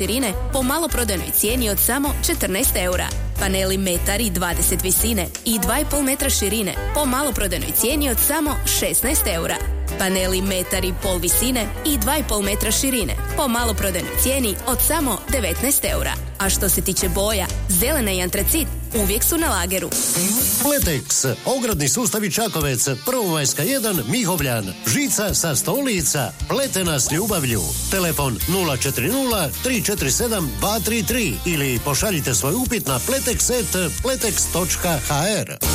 širine po maloprodajnoj cijeni od samo 14 eura. Paneli metar i 20 visine i 2,5 metra širine po maloprodajnoj cijeni od samo 16 eura. Paneli metar i pol visine i 2,5 metra širine po maloprodajnoj cijeni od samo 19 eura. A što se tiče boja, zelena i antracit uvijek su na lageru. Pletex, ogradni sustavi Čakovec, Prvomajska 1, Mihovljan, žica sa stolica, pletena s ljubavlju. Telefon 040 347 233 ili pošaljite svoj upit na pletex@pletex.hr.